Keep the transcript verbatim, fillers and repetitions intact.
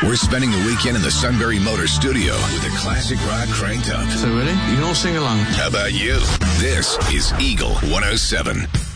We're spending the weekend in the Sunbury Motor Studio with the classic rock cranked up. So ready? You can all sing along. How about you? This is Eagle one oh seven.